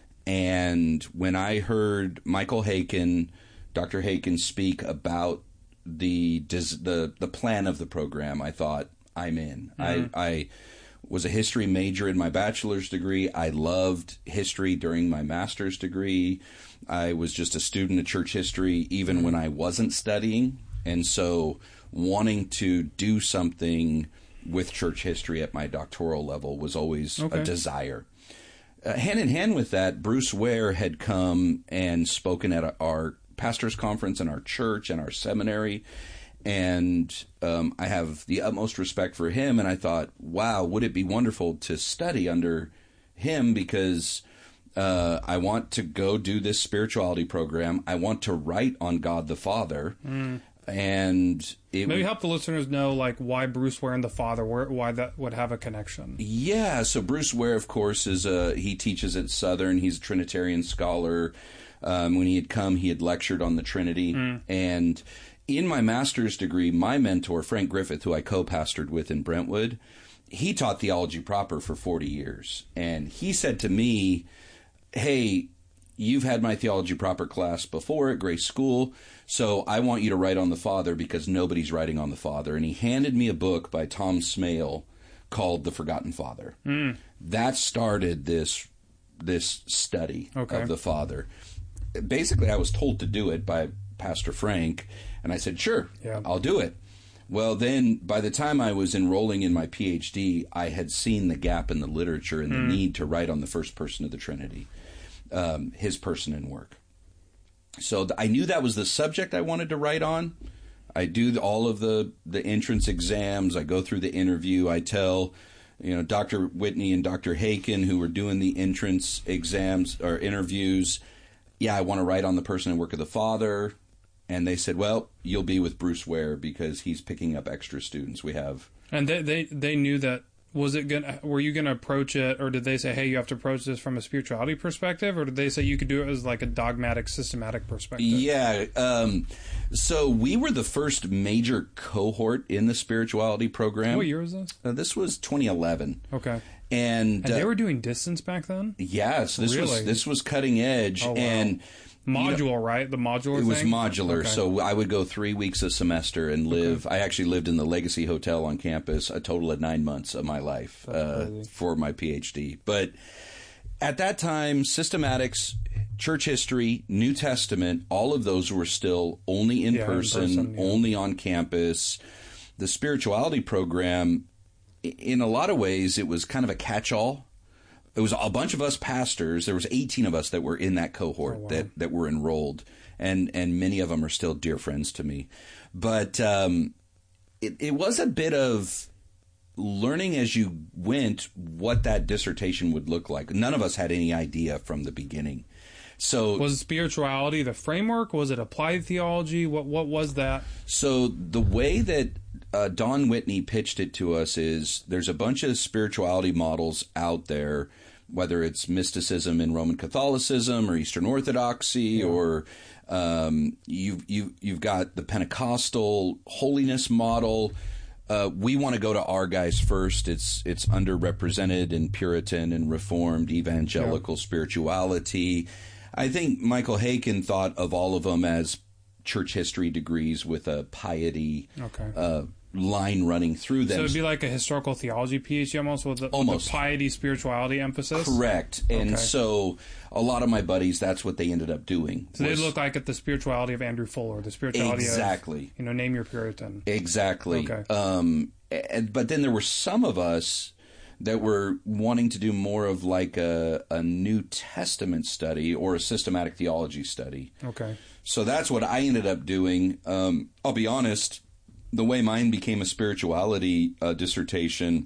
And when I heard Michael Haykin, Doctor Haykin, speak about the the the plan of the program, I thought, I'm in. Mm-hmm. I, I was a history major in my bachelor's degree. I loved history during my master's degree. I was just a student of church history even mm-hmm. when I wasn't studying. And so wanting to do something with church history at my doctoral level was always okay. a desire. Uh, hand in hand with that, Bruce Ware had come and spoken at our pastor's conference in our church and our seminary. And um, I have the utmost respect for him. And I thought, wow, would it be wonderful to study under him, because uh, I want to go do this spirituality program. I want to write on God the Father. Mm. And it maybe help the listeners know, like, why Bruce Ware and the Father, why that would have a connection. Yeah, so Bruce Ware, of course, is a, he teaches at Southern. He's a Trinitarian scholar. Um, when he had come, he had lectured on the Trinity. Mm. And in my master's degree, my mentor, Frank Griffith, who I co-pastored with in Brentwood, he taught theology proper for forty years. And he said to me, hey, you've had my theology proper class before at Grace School, so I want you to write on the Father because nobody's writing on the Father. And he handed me a book by Tom Smale called The Forgotten Father. Mm. That started this this study okay. of the Father. Basically, I was told to do it by Pastor Frank, and I said, sure, yeah. I'll do it. Well, then, by the time I was enrolling in my P H D, I had seen the gap in the literature and the mm. need to write on the first person of the Trinity. Um, his person and work. So th- I knew that was the subject I wanted to write on. I do the, all of the, the entrance exams. I go through the interview. I tell, you know, Doctor Whitney and Doctor Haykin, who were doing the entrance exams or interviews, yeah, I want to write on the person and work of the Father. And they said, well, you'll be with Bruce Ware because he's picking up extra students. We have. And they they, they knew that. Was it gonna? Were you gonna approach it, or did they say, "Hey, you have to approach this from a spirituality perspective," or did they say you could do it as like a dogmatic, systematic perspective? Yeah. Um, so we were the first major cohort in the spirituality program. What year was this? Uh, this was twenty eleven. Okay. And, and they uh, were doing distance back then. Yes, this really? was this was cutting edge. Oh, wow. And modular, you know, right? The modular. It was thing? modular, okay. So I would go three weeks a semester and live. Okay. I actually lived in the Legacy Hotel on campus a total of nine months of my life uh, for my P H D. But at that time, systematics, church history, New Testament, all of those were still only in yeah, person, in person yeah. only on campus. The spirituality program, in a lot of ways, it was kind of a catch-all. It was a bunch of us pastors. There was eighteen of us that were in that cohort oh, wow. that, that were enrolled, and, and many of them are still dear friends to me. But um, it, it was a bit of learning as you went what that dissertation would look like. None of us had any idea from the beginning. So was spirituality the framework? Was it applied theology? What what was that? So the way that uh, Don Whitney pitched it to us is there's a bunch of spirituality models out there, whether it's mysticism in Roman Catholicism or Eastern Orthodoxy, yeah. or um, you've, you, you've got the Pentecostal holiness model. Uh, we want to go to our guys first. It's it's underrepresented in Puritan and Reformed evangelical yeah. spirituality. I think Michael Haykin thought of all of them as church history degrees with a piety Okay. uh, line running through them. So it'd be like a historical theology PhD almost with the, Almost. with the piety, spirituality emphasis? Correct. And Okay. so a lot of my buddies, that's what they ended up doing. So they was- look like at the spirituality of Andrew Fuller, the spirituality Exactly. of, you know, name your Puritan. Exactly. Okay. Um, and, but then there were some of us that were wanting to do more of like a, a New Testament study or a systematic theology study. Okay. So that's what I ended up doing. Um, I'll be honest, the way mine became a spirituality uh, dissertation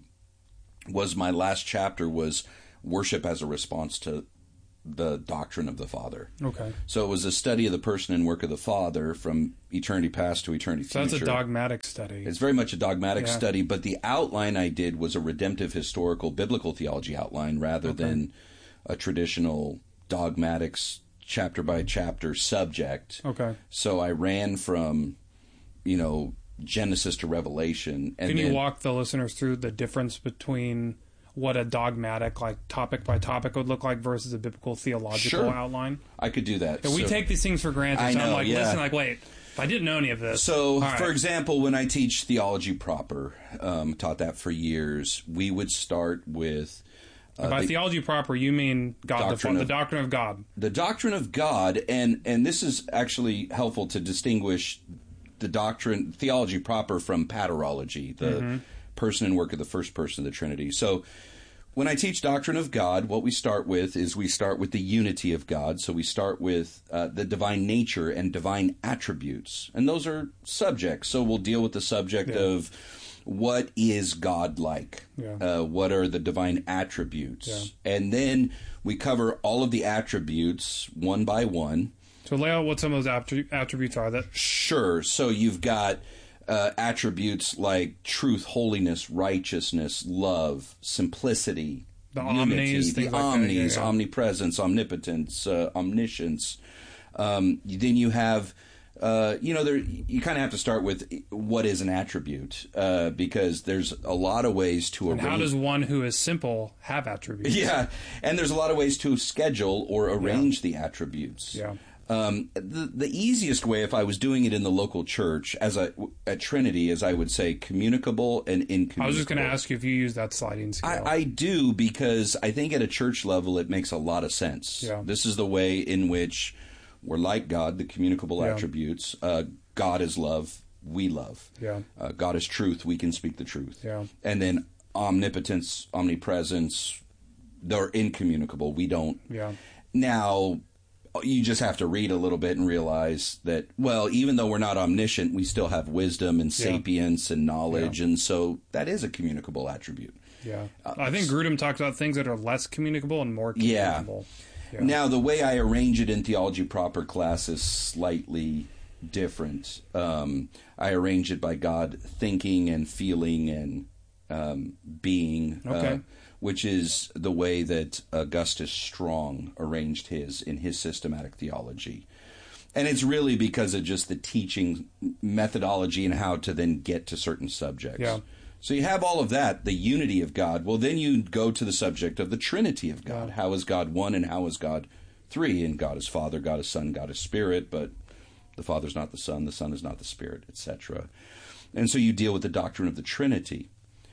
was my last chapter was worship as a response to the doctrine of the Father. Okay. So it was a study of the person and work of the Father from eternity past to eternity So future. that's a dogmatic study. It's very much a dogmatic Yeah. study, but the outline I did was a redemptive historical biblical theology outline rather Okay. than a traditional dogmatics chapter by chapter subject. Okay. So I ran from, you know, Genesis to Revelation. And Can you then- walk the listeners through the difference between what a dogmatic, like topic by topic, would look like versus a biblical theological Sure. outline? I could do that. Yeah, we So- take these things for granted. I so know, I'm like, yeah. listen, like, wait, if I didn't know any of this. So, all right. for example, when I teach theology proper, um, taught that for years, we would start with uh, by the, theology proper, you mean God, the, Doctrine the of- doctrine of God. the doctrine of God, and and this is actually helpful to distinguish the doctrine theology proper from paterology, the Mhm. person and work of the first person of the Trinity. So, when I teach doctrine of God, what we start with is we start with the unity of God. So we start with uh, the divine nature and divine attributes. And those are subjects. So we'll deal with the subject Yeah. of what is God like? Yeah. Uh, what are the divine attributes? Yeah. And then we cover all of the attributes one by one. So lay out what some of those attri- attributes are. That Sure. So you've got uh, attributes like truth, holiness, righteousness, love, simplicity, The unity, omnis, the things like that, omnis, yeah, yeah. omnipresence, omnipotence, uh, omniscience. Um, then you have, uh, you know, there you kind of have to start with what is an attribute uh, because there's a lot of ways to and arrange. how does one who is simple have attributes? Yeah, and there's a lot of ways to schedule or arrange the attributes. Yeah. Um, the the easiest way, if I was doing it in the local church, as I at Trinity, is I would say communicable and incommunicable. I was just going to ask you if you use that sliding scale. I, I do because I think at a church level it makes a lot of sense. Yeah. This is the way in which we're like God, the communicable Yeah. attributes. Uh, God is love, we love. Yeah. Uh, God is truth, we can speak the truth. Yeah. And then omnipotence, omnipresence, they're incommunicable. We don't. Yeah. Now, you just have to read a little bit and realize that, well, even though we're not omniscient, we still have wisdom and Yeah. sapience and knowledge. Yeah. And so that is a communicable attribute. Yeah. Uh, I think Grudem talks about things that are less communicable and more Yeah. communicable. Yeah. Now, the way I arrange it in theology proper class is slightly different. Um, I arrange it by God thinking and feeling and um, being, Okay. uh, which is the way that Augustus Strong arranged his in his systematic theology. And it's really because of just the teaching methodology and how to then get to certain subjects. Yeah. So you have all of that, the unity of God. Well, then you go to the subject of the Trinity of God. Yeah. How is God one and how is God three? And God is Father, God is Son, God is Spirit, but the Father's not the Son, the Son is not the Spirit, et cetera. And so you deal with the doctrine of the Trinity.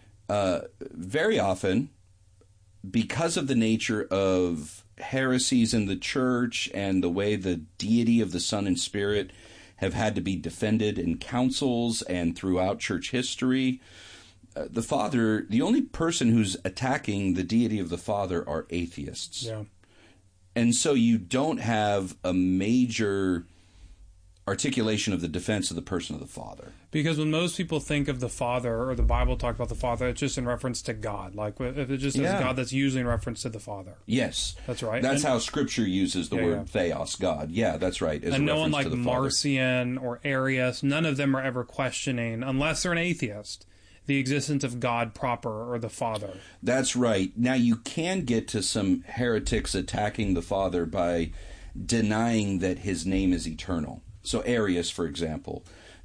Uh, very often, because of the nature of heresies in the church and the way the deity of the Son and Spirit have had to be defended in councils and throughout church history, uh, the Father, the only person who's attacking the deity of the Father are atheists. Yeah. And so you don't have a major articulation of the defense of the person of the Father. Because when most people think of the Father, or the Bible talk about the Father, it's just in reference to God. Like, if it just says Yeah. God, that's usually in reference to the Father. Yes. That's right. That's And- how Scripture uses the Yeah, word yeah. theos, God. Yeah, that's right. as a and no one reference like to the Father. Marcion or Arius, none of them are ever questioning, unless they're an atheist, the existence of God proper or the Father. That's right. Now, you can get to some heretics attacking the Father by denying that his name is eternal. So Arius, for example,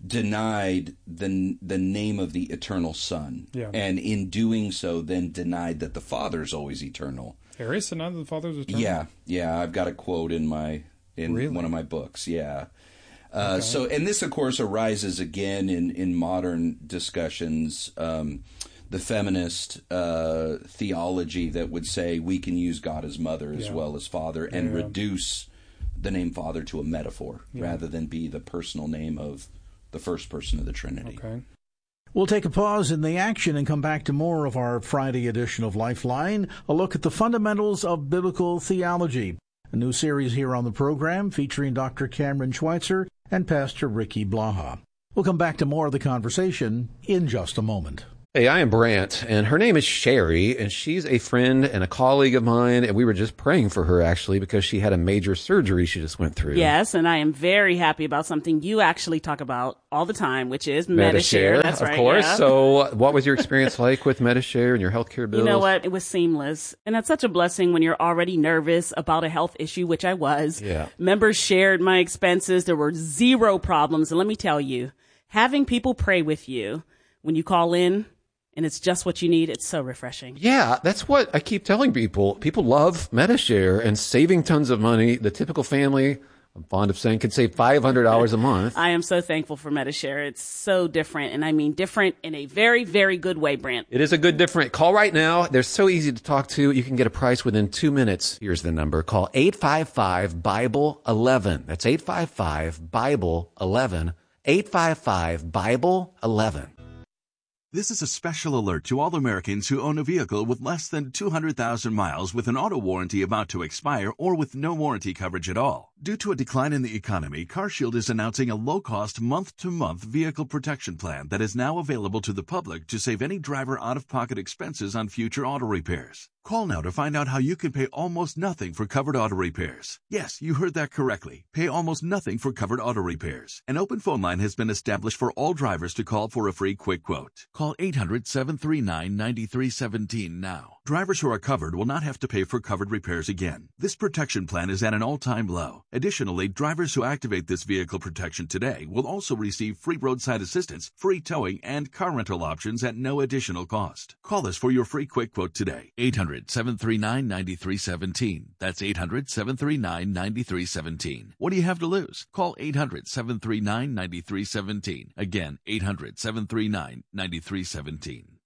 denied the the name of the eternal Son. Yeah. And in doing so, then denied that the Father is always eternal. Arius and none of the Father's eternal? Yeah, yeah. I've got a quote in my in Really? one of my books. Yeah. Uh, Okay. So, and this, of course, arises again in, in modern discussions. Um, the feminist uh, theology that would say we can use God as mother as Yeah. well as father and Yeah. reduce the name father to a metaphor Yeah. rather than be the personal name of the first person of the Trinity. Okay. We'll take a pause in the action and come back to more of our Friday edition of Lifeline, a look at the fundamentals of biblical theology. A new series here on the program featuring Doctor Cameron Schweitzer and Pastor Ricky Blaha. We'll come back to more of the conversation in just a moment. Hey, I am Brant, and her name is Sherry, and she's a friend and a colleague of mine, and we were just praying for her, actually, because she had a major surgery she just went through. Yes, and I am very happy about something you actually talk about all the time, which is Medi-Share. That's of right, course. yeah. So what was your experience like with Medi-Share and your healthcare bills? You know what? It was seamless. And that's such a blessing when you're already nervous about a health issue, which I was. Yeah. Members shared my expenses. There were zero problems. And let me tell you, having people pray with you when you call in, and it's just what you need, it's so refreshing. Yeah, that's what I keep telling people. People love Medi-Share and saving tons of money. The typical family, I'm fond of saying, can save five hundred dollars a month. I am so thankful for Medi-Share. It's so different. And I mean different in a very, very good way, Brant. It is a good different. Call right now. They're so easy to talk to. You can get a price within two minutes. Here's the number. Call eight five five, Bible eleven. That's eight five five, Bible eleven. eight five five, Bible eleven. This is a special alert to all Americans who own a vehicle with less than two hundred thousand miles with an auto warranty about to expire or with no warranty coverage at all. Due to a decline in the economy, CarShield is announcing a low-cost month-to-month vehicle protection plan that is now available to the public to save any driver out-of-pocket expenses on future auto repairs. Call now to find out how you can pay almost nothing for covered auto repairs. Yes, you heard that correctly. Pay almost nothing for covered auto repairs. An open phone line has been established for all drivers to call for a free quick quote. Call eight hundred, seven three nine, nine three one seven now. Drivers who are covered will not have to pay for covered repairs again. This protection plan is at an all-time low. Additionally, drivers who activate this vehicle protection today will also receive free roadside assistance, free towing, and car rental options at no additional cost. Call us for your free quick quote today. eight hundred, seven three nine, nine three one seven. That's eight hundred, seven three nine, nine three one seven. What do you have to lose? Call eight hundred, seven three nine, nine three one seven. Again, eight hundred, seven three nine, nine three one seven.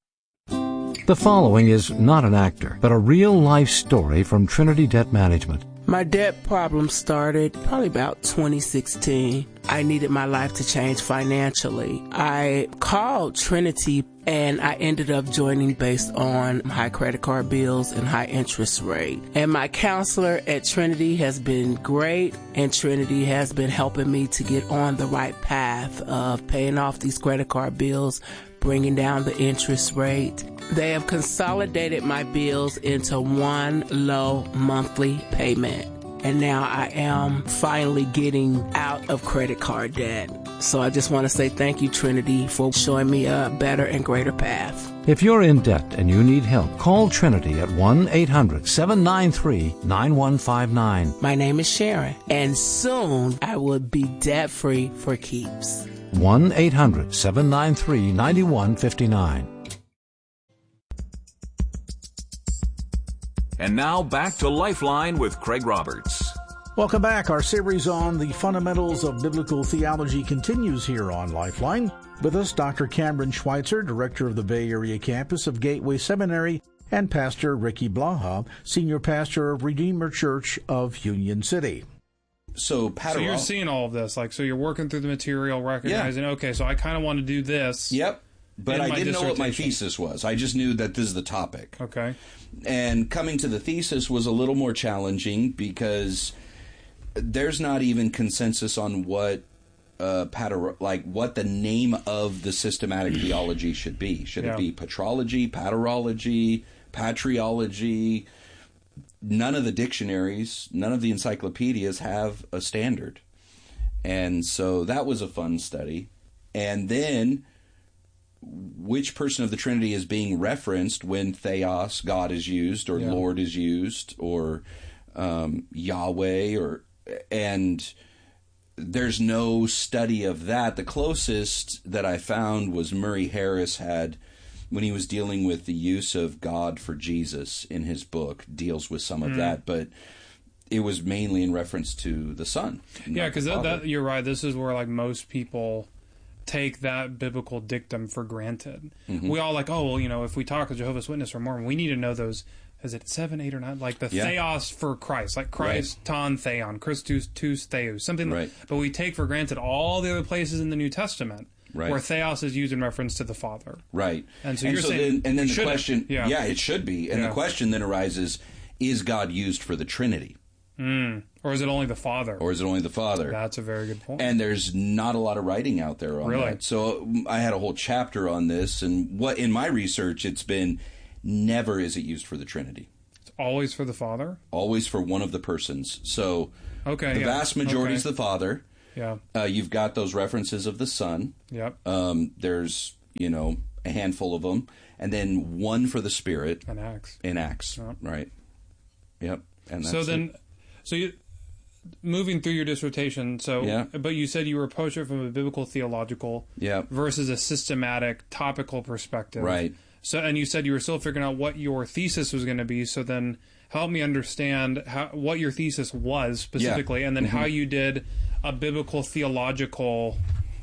The following is not an actor, but a real-life story from Trinity Debt Management. My debt problem started probably about twenty sixteen. I needed my life to change financially. I called Trinity and I ended up joining based on high credit card bills and high interest rate. And my counselor at Trinity has been great, and Trinity has been helping me to get on the right path of paying off these credit card bills, bringing down the interest rate. They have consolidated my bills into one low monthly payment. And now I am finally getting out of credit card debt. So I just want to say thank you, Trinity, for showing me a better and greater path. If you're in debt and you need help, call Trinity at one eight hundred, seven nine three, nine one five nine. My name is Sharon, and soon I will be debt-free for keeps. one eight hundred, seven nine three, nine one five nine. And now back to Lifeline with Craig Roberts. Welcome back. Our series on the fundamentals of biblical theology continues here on Lifeline. With us, Doctor Cameron Schweitzer, director of the Bay Area campus of Gateway Seminary, and Pastor Ricky Blaha, senior pastor of Redeemer Church of Union City. So, so you're seeing all of this, like, so you're working through the material, recognizing, yeah. okay, so I kind of want to do this. Yep. But I didn't know what my thesis was. I just knew that this is the topic. Okay. And coming to the thesis was a little more challenging because there's not even consensus on what uh, pater- like what the name of the systematic theology should be. Should yeah. it be patrology, paterology, patriology? None of the dictionaries, none of the encyclopedias have a standard. And so that was a fun study. And then which person of the Trinity is being referenced when theos, God, is used, or yeah. Lord is used, or um, Yahweh, or and there's no study of that. The closest that I found was Murray Harris had when he was dealing with the use of God for Jesus in his book, deals with some of mm. that, but it was mainly in reference to the Son. Yeah, because that, that, you're right. This is where like most people take that biblical dictum for granted. Mm-hmm. We all like, oh, well, you know, if we talk to Jehovah's Witness or Mormon, we need to know those. Is it seven, eight, or nine? Like the yeah. theos for Christ, like Christ, right. ton, theon, Christus, tous, theos, something. Right. But we take for granted all the other places in the New Testament right. where theos is used in reference to the Father. Right. And so and you're so saying, then, and then the question, yeah. yeah, it should be. And yeah. the question then arises: is God used for the Trinity? Mm. Or is it only the Father? Or is it only the Father? That's a very good point. And there's not a lot of writing out there on really? that. So I had a whole chapter on this, and what in my research, it's been never is it used for the Trinity. It's always for the Father? Always for one of the persons. So okay, the yeah. vast majority okay. is the Father. Yeah. Uh, you've got those references of the Son. Yep. Um, there's, you know, a handful of them. And then one for the Spirit. In Acts. In Acts, yep. right. Yep. And that's so then, it. so you... Moving through your dissertation, so yeah. but you said you were approaching it from a biblical theological yeah. versus a systematic topical perspective. Right. So and you said you were still figuring out what your thesis was going to be, so then help me understand how, what your thesis was specifically, yeah. and then mm-hmm. how you did a biblical theological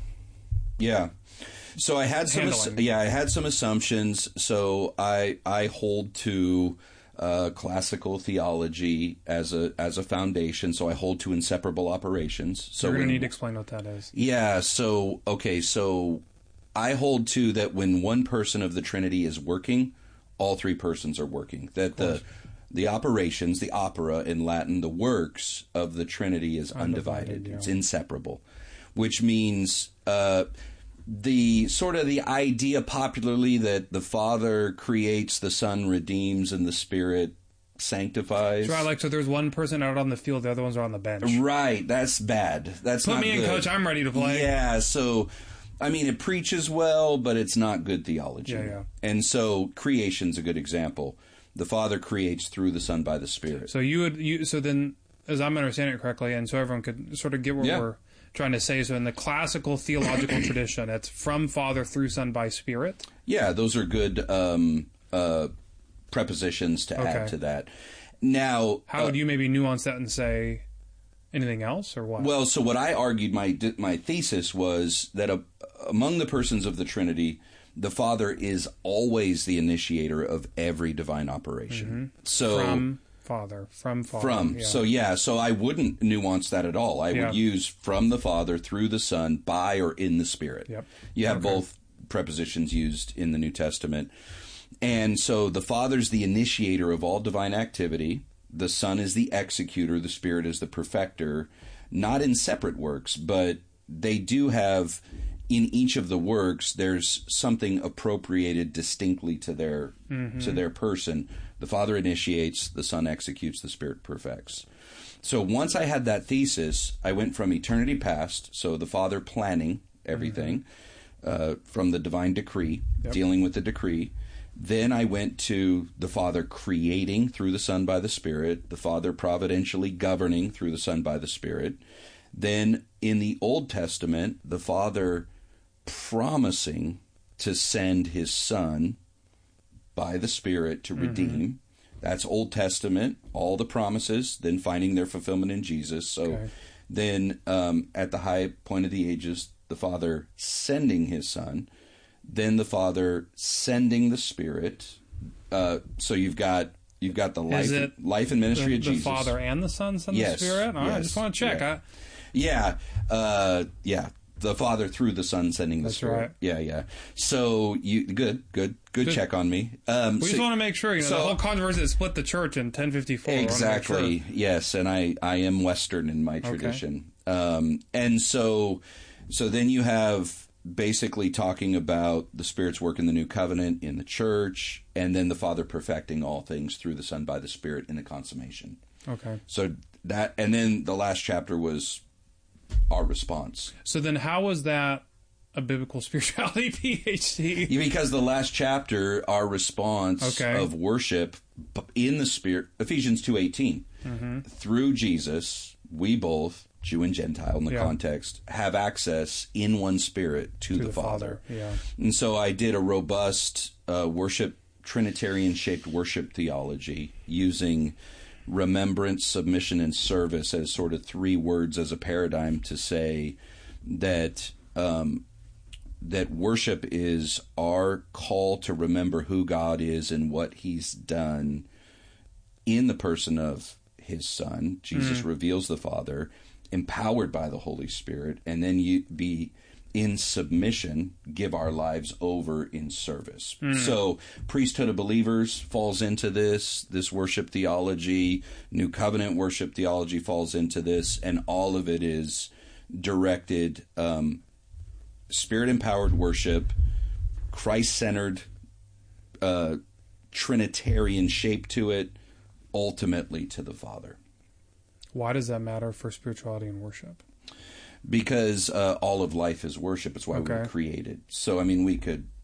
Yeah. So I had some handling. yeah, I had some assumptions. So I I hold to Uh, classical theology as a as a foundation, so I hold to inseparable operations. So you're going to when, need to explain what that is. Yeah. So okay. So I hold to that when one person of the Trinity is working, all three persons are working. That the the operations, the opera in Latin, the works of the Trinity is undivided. undivided yeah. It's inseparable, which means. Uh, The sort of the idea popularly that the Father creates, the Son redeems, and the Spirit sanctifies. So I like so there's one person out on the field, the other ones are on the bench. Right, that's bad. That's Put not me good. in, coach. I'm ready to play. Yeah, so I mean it preaches well, but it's not good theology. Yeah, yeah. And so creation's a good example. The Father creates through the Son by the Spirit. So you would you so then as I'm understanding it correctly, and so everyone could sort of get what yeah. we're trying to say, so in the classical theological tradition, it's from Father through Son by Spirit? Yeah, those are good um, uh, prepositions to okay. add to that. Now, how uh, would you maybe nuance that and say anything else, or what? Well, so what I argued, my my thesis was that uh, among the persons of the Trinity, the Father is always the initiator of every divine operation. Mm-hmm. So from Father, from Father. From. Yeah. So, yeah, so I wouldn't nuance that at all. I yeah. would use from the Father, through the Son, by or in the Spirit. Yep. You have okay. both prepositions used in the New Testament. And so the Father's the initiator of all divine activity. The Son is the executor. The Spirit is the perfecter. Not in separate works, but they do have... in each of the works, there's something appropriated distinctly to their mm-hmm. to their person. The Father initiates, the Son executes, the Spirit perfects. So once I had that thesis, I went from eternity past, so the Father planning everything, mm-hmm. uh, from the divine decree, yep. dealing with the decree. Then I went to the Father creating through the Son by the Spirit, the Father providentially governing through the Son by the Spirit. Then in the Old Testament, the Father promising to send his Son by the Spirit to redeem. Mm-hmm. That's Old Testament, all the promises, then finding their fulfillment in Jesus. So okay. then um, at the high point of the ages, the Father sending his Son, then the Father sending the Spirit. Uh, so you've got you've got the life, life and ministry the, of Jesus. The Father and the Son send yes. the Spirit? All yes. right, I just want to check. Yeah. I, Yeah, uh, yeah. The Father through the Son sending the That's Spirit. Right. Yeah, yeah. So you good, good, good, good. check on me. Um, we so, just want to make sure, you know, so, the whole controversy that split the church in ten fifty-four. Exactly. Sure. Yes, and I, I am Western in my tradition. Okay. Um, and so, so then you have basically talking about the Spirit's work in the new covenant in the church, and then the Father perfecting all things through the Son by the Spirit in the consummation. Okay. So that, and then the last chapter was our response. So then how was that a biblical spirituality PhD? Because the last chapter, our response okay. of worship in the Spirit, Ephesians two eighteen, mm-hmm. through Jesus, we both, Jew and Gentile in the yeah. context, have access in one Spirit to, to the, the Father. Father. Yeah. And so I did a robust uh, worship, Trinitarian-shaped worship theology using remembrance, submission, and service as sort of three words as a paradigm to say that um, that worship is our call to remember who God is and what He's done in the person of His Son. Jesus mm. reveals the Father, empowered by the Holy Spirit, and then you be in submission, give our lives over in service. Mm. So priesthood of believers falls into this. This worship theology, New Covenant worship theology falls into this, and all of it is directed um, Spirit-empowered worship, Christ-centered, uh, Trinitarian shape to it, ultimately to the Father. Why does that matter for spirituality and worship? Because uh, all of life is worship. It's why okay. we were created. So, I mean, we could